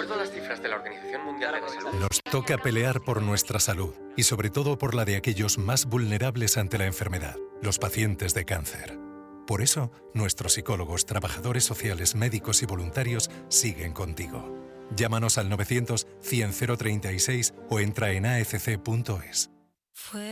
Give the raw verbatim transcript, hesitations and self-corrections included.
acuerdo a las cifras de la Organización Mundial de la Salud... Nos toca pelear por nuestra salud y sobre todo por la de aquellos más vulnerables ante la enfermedad, los pacientes de cáncer. Por eso, nuestros psicólogos, trabajadores sociales, médicos y voluntarios siguen contigo. Llámanos al novecientos, cien, cero treinta y seis o entra en a f c punto es.